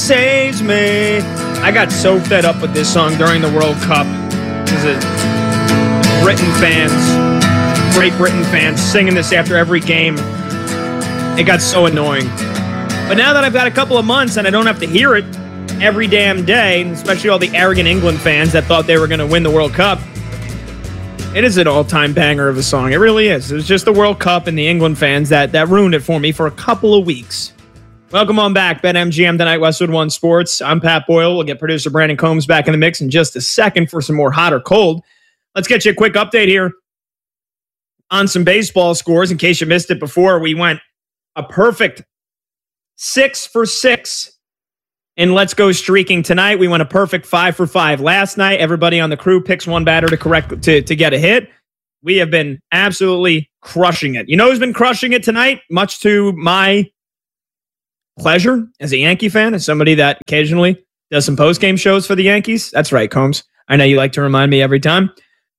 saves me. I got so fed up with this song during the World Cup. Because Britain fans, Great Britain fans, singing this after every game. It got so annoying. But now that I've got a couple of months and I don't have to hear it every damn day, especially all the arrogant England fans that thought they were going to win the World Cup, it is an all-time banger of a song. It really is. It was just the World Cup and the England fans that ruined it for me for a couple of weeks. Welcome on back, BetMGM tonight, Westwood One Sports. I'm Pat Boyle. We'll get producer Brandon Combs back in the mix in just a second for some more hot or cold. Let's get you a quick update here on some baseball scores. In case you missed it before, we went a perfect 6 for 6 in Let's Go Streaking tonight. We went a perfect 5 for 5 last night. Everybody on the crew picks one batter to get a hit. We have been absolutely crushing it. You know who's been crushing it tonight? Much to my pleasure as a Yankee fan, as somebody that occasionally does some post-game shows for the Yankees. That's right, Combs. I know you like to remind me every time.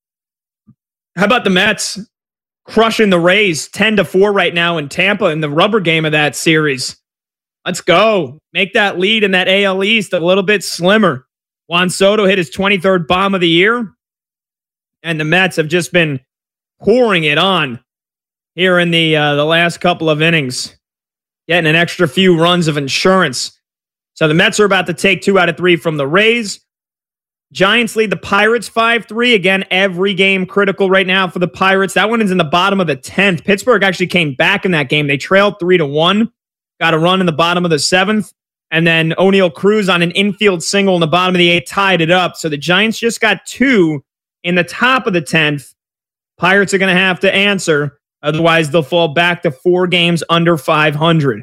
How about the Mets crushing the Rays 10-4 right now in Tampa in the rubber game of that series? Let's go. Make that lead in that AL East a little bit slimmer. Juan Soto hit his 23rd bomb of the year, and the Mets have just been pouring it on here in the last couple of innings, getting an extra few runs of insurance. So the Mets are about to take 2 out of 3 from the Rays. Giants lead the Pirates 5-3. Again, every game critical right now for the Pirates. That one is in the bottom of the 10th. Pittsburgh actually came back in that game. They trailed 3-1. Got a run in the bottom of the 7th. And then O'Neal Cruz on an infield single in the bottom of the 8th tied it up. So the Giants just got 2 in the top of the 10th. Pirates are going to have to answer. Otherwise, they'll fall back to 4 games under 500.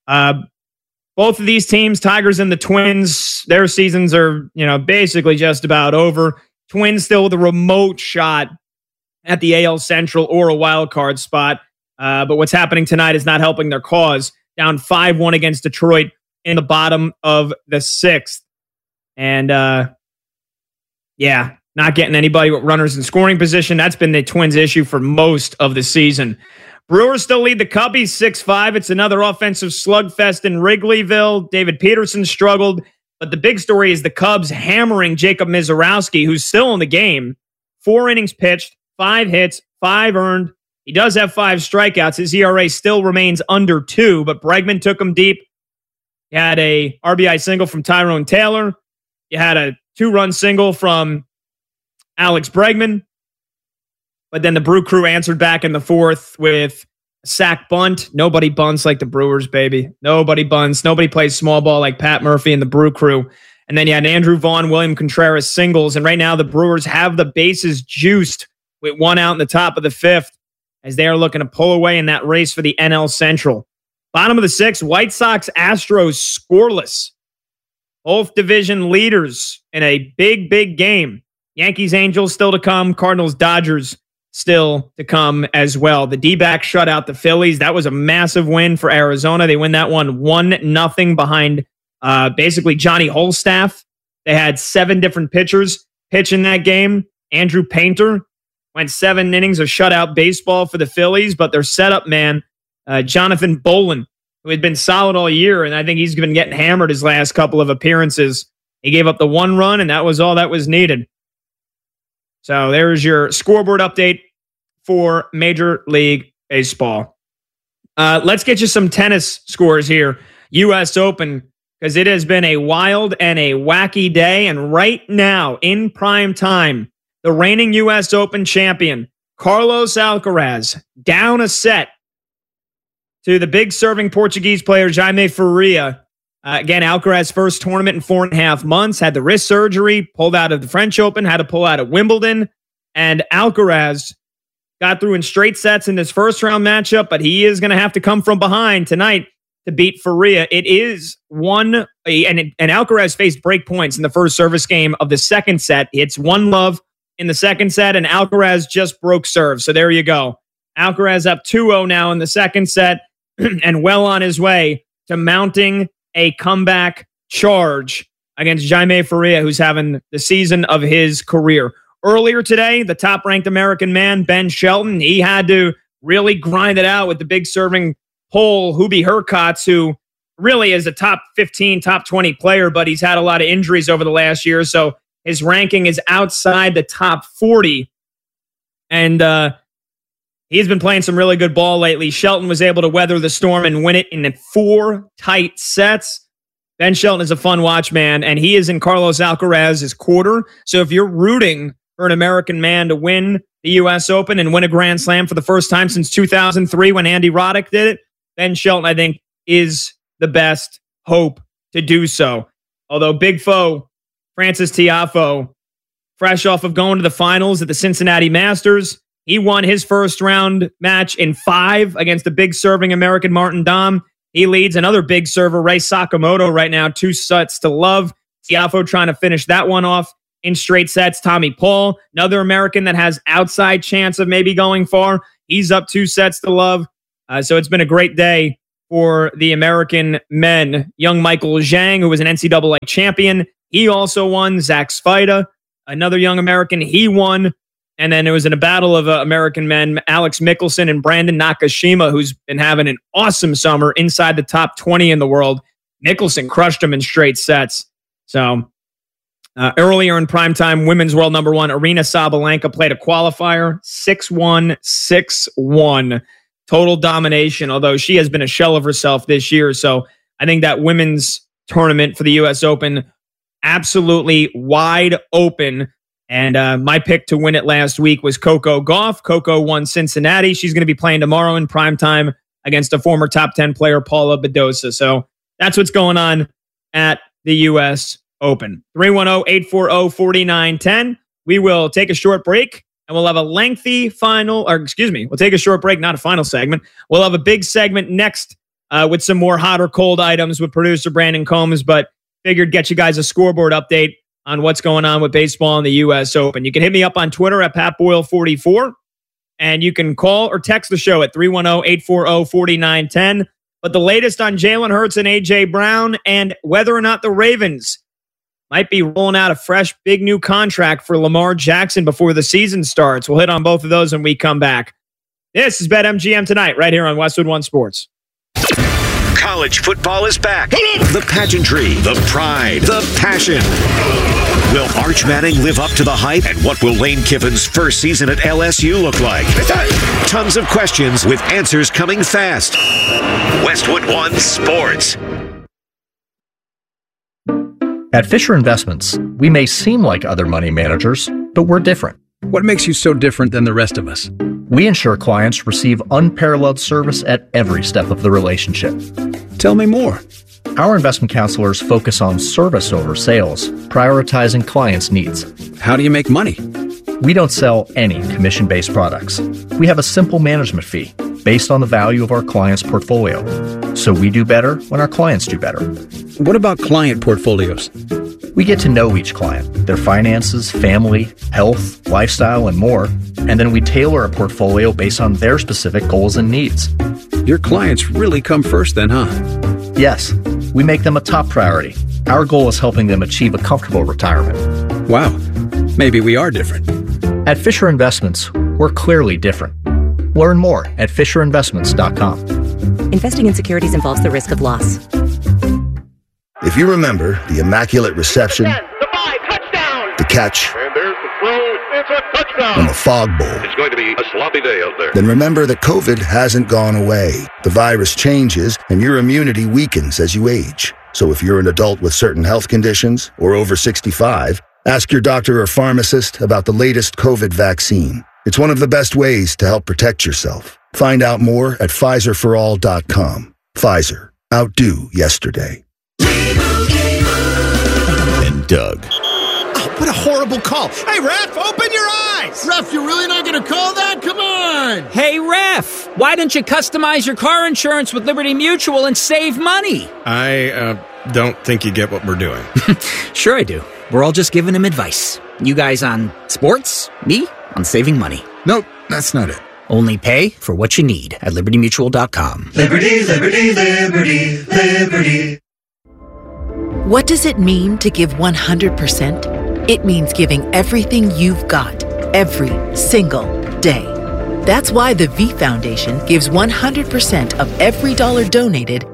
Both of these teams, Tigers and the Twins, their seasons are, basically just about over. Twins still with a remote shot at the AL Central or a wild card spot. But what's happening tonight is not helping their cause. Down 5-1 against Detroit in the bottom of the 6th. And, not getting anybody with runners in scoring position. That's been the Twins' issue for most of the season. Brewers still lead the Cubbies 6-5. It's another offensive slugfest in Wrigleyville. David Peterson struggled, but the big story is the Cubs hammering Jacob Misiorowski, who's still in the game. 4 innings pitched, 5 hits, 5 earned. He does have 5 strikeouts. His ERA still remains under 2, but Bregman took him deep. You had a RBI single from Tyrone Taylor. You had a 2-run single from Alex Bregman. But then the Brew Crew answered back in the 4th with a sack bunt. Nobody bunts like the Brewers, baby. Nobody bunts. Nobody plays small ball like Pat Murphy and the Brew Crew. And then you had Andrew Vaughn, William Contreras singles. And right now the Brewers have the bases juiced with 1 out in the top of the 5th as they are looking to pull away in that race for the NL Central. Bottom of the 6th, White Sox, Astros scoreless. Both division leaders in a big, big game. Yankees, Angels still to come. Cardinals, Dodgers still to come as well. The D-backs shut out the Phillies. That was a massive win for Arizona. They win that one 1-0 behind basically Johnny Holstaff. They had 7 different pitchers pitch in that game. Andrew Painter went 7 innings of shutout baseball for the Phillies, but their setup man, Jonathan Bolin, who had been solid all year, and I think he's been getting hammered his last couple of appearances. He gave up the 1 run, and that was all that was needed. So there's your scoreboard update for Major League Baseball. Let's get you some tennis scores here. U.S. Open, because it has been a wild and a wacky day. And right now, in prime time, the reigning U.S. Open champion, Carlos Alcaraz, down a set to the big serving Portuguese player, Jaime Faria. Again, Alcaraz's first tournament in 4.5 months, had the wrist surgery, pulled out of the French Open, had to pull out of Wimbledon, and Alcaraz got through in straight sets in this first round matchup, but he is going to have to come from behind tonight to beat Faria. It is and Alcaraz faced break points in the first service game of the second set. It's 1-love in the second set, and Alcaraz just broke serve. So there you go. Alcaraz up 2-0 now in the second set, and well on his way to mounting a comeback charge against Jaime Faria, who's having the season of his career. Earlier today, the top-ranked American man, Ben Shelton, he had to really grind it out with the big serving Pole, Hubie Hurkacz, who really is a top 15, top 20 player, but he's had a lot of injuries over the last year. So his ranking is outside the top 40. And he's been playing some really good ball lately. Shelton was able to weather the storm and win it in 4 tight sets. Ben Shelton is a fun watch, man, and he is in Carlos Alcaraz's quarter. So if you're rooting for an American man to win the U.S. Open and win a Grand Slam for the first time since 2003 when Andy Roddick did it, Ben Shelton, I think, is the best hope to do so. Although Big Foe, Francis Tiafoe, fresh off of going to the finals at the Cincinnati Masters, he won his first round match in 5 against the big serving American Martin Dahm. He leads another big server, Ray Sakamoto, right now, 2 sets to love. Tiafoe trying to finish that one off in straight sets. Tommy Paul, another American that has outside chance of maybe going far. He's up 2 sets to love. So it's been a great day for the American men. Young Michael Zhang, who was an NCAA champion, he also won. Zach Svita, another young American, he won. And then it was in a battle of American men, Alex Mickelson and Brandon Nakashima, who's been having an awesome summer inside the top 20 in the world. Mickelson crushed him in straight sets. So earlier in primetime, women's world number 1, Arina Sabalenka played a qualifier, 6-1, 6-1. Total domination, although she has been a shell of herself this year. So I think that women's tournament for the U.S. Open, absolutely wide open. And my pick to win it last week was Coco Gauff. Coco won Cincinnati. She's going to be playing tomorrow in primetime against a former top 10 player, Paula Badosa. So that's what's going on at the U.S. Open. 310-840-4910. We will take a short break, and we'll have a lengthy we'll take a short break, not a final segment. We'll have a big segment next with some more hot or cold items with producer Brandon Combs, but figured get you guys a scoreboard update on what's going on with baseball in the U.S. Open. You can hit me up on Twitter at PatBoyle44, and you can call or text the show at 310-840-4910. But the latest on Jalen Hurts and A.J. Brown and whether or not the Ravens might be rolling out a fresh, big new contract for Lamar Jackson before the season starts. We'll hit on both of those when we come back. This is BetMGM Tonight right here on Westwood One Sports. College football is back. The pageantry, the pride, the passion. Will Arch Manning live up to the hype? And what will Lane Kiffin's first season at LSU look like? Tons of questions with answers coming fast. Westwood One Sports. At Fisher Investments, we may seem like other money managers, but we're different. What makes you so different than the rest of us? We ensure clients receive unparalleled service at every step of the relationship. Tell me more. Our investment counselors focus on service over sales, prioritizing clients' needs. How do you make money? We don't sell any commission-based products. We have a simple management fee based on the value of our client's portfolio. So we do better when our clients do better. What about client portfolios? We get to know each client, their finances, family, health, lifestyle, and more, and then we tailor a portfolio based on their specific goals and needs. Your clients really come first then, huh? Yes, we make them a top priority. Our goal is helping them achieve a comfortable retirement. Wow, maybe we are different. At Fisher Investments, we're clearly different. Learn more at FisherInvestments.com. Investing in securities involves the risk of loss. If you remember the Immaculate Reception, the catch, and there's the throw, it's a touchdown, and the Fog Bowl, it's going to be a sloppy day out there. then remember that COVID hasn't gone away. The virus changes, and your immunity weakens as you age. So if you're an adult with certain health conditions or over 65, ask your doctor or pharmacist about the latest COVID vaccine. It's one of the best ways to help protect yourself. Find out more at PfizerForAll.com. Pfizer. Outdo yesterday. And Doug. Oh, what a horrible call. Hey, ref, open your eyes. Ref, you're really not going to call that? Come on. Hey, ref, why don't you customize your car insurance with Liberty Mutual and save money? I don't think you get what we're doing. Sure I do. We're all just giving him advice. You guys on sports, me on saving money. Nope, that's not it. Only pay for what you need at LibertyMutual.com. Liberty, liberty, liberty, liberty. What does it mean to give 100%? It means giving everything you've got, every single day. That's why the V Foundation gives 100% of every dollar donated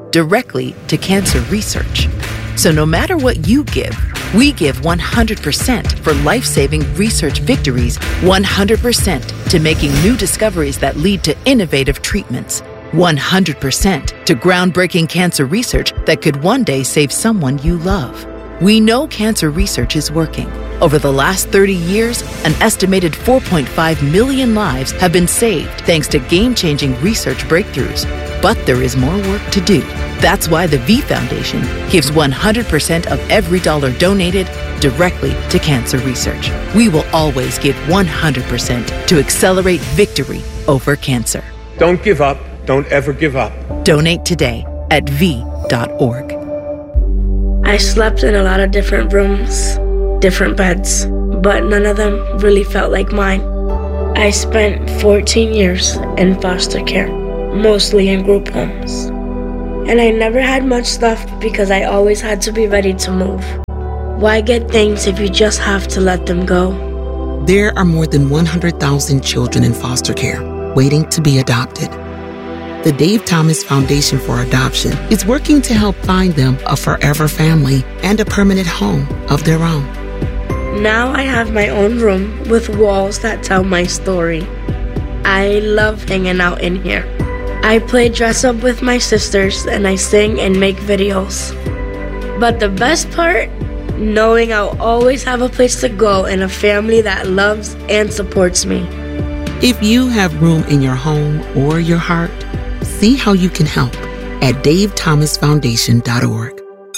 directly to cancer research. So no matter what you give, we give 100% for life-saving research victories, 100% to making new discoveries that lead to innovative treatments, 100% to groundbreaking cancer research that could one day save someone you love. We know cancer research is working. Over the last 30 years, an estimated 4.5 million lives have been saved thanks to game-changing research breakthroughs. But there is more work to do. That's why the V Foundation gives 100% of every dollar donated directly to cancer research. We will always give 100% to accelerate victory over cancer. Don't give up. Don't ever give up. Donate today at v.org. I slept in a lot of different rooms, different beds, but none of them really felt like mine. I spent 14 years in foster care, mostly in group homes. And I never had much stuff because I always had to be ready to move. Why get things if you just have to let them go? There are more than 100,000 children in foster care waiting to be adopted. The Dave Thomas Foundation for Adoption is working to help find them a forever family and a permanent home of their own. Now I have my own room with walls that tell my story. I love hanging out in here. I play dress up with my sisters and I sing and make videos. But the best part, knowing I'll always have a place to go and a family that loves and supports me. If you have room in your home or your heart, see how you can help at davethomasfoundation.org.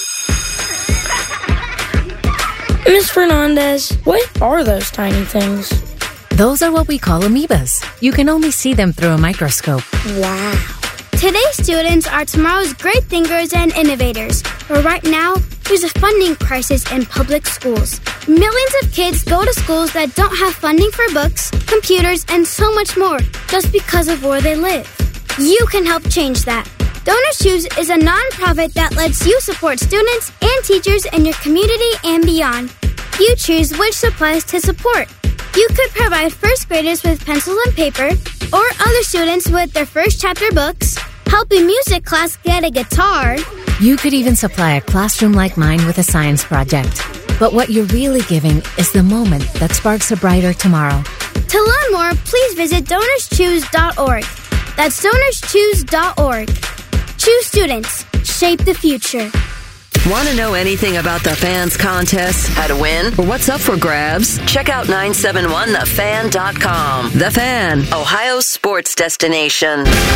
Ms. Fernandez, what are those tiny things? Those are what we call amoebas. You can only see them through a microscope. Wow. Today's students are tomorrow's great thinkers and innovators. But right now, there's a funding crisis in public schools. Millions of kids go to schools that don't have funding for books, computers, and so much more just because of where they live. You can help change that. Donors Choose is a nonprofit that lets you support students and teachers in your community and beyond. You choose which supplies to support. You could provide first graders with pencils and paper, or other students with their first chapter books, help a music class get a guitar. You could even supply a classroom like mine with a science project. But what you're really giving is the moment that sparks a brighter tomorrow. To learn more, please visit DonorsChoose.org. That's DonorsChoose.org. Choose students. Shape the future. Want to know anything about the Fans contest, how to win, or what's up for grabs? Check out 971thefan.com. The Fan, Ohio's sports destination.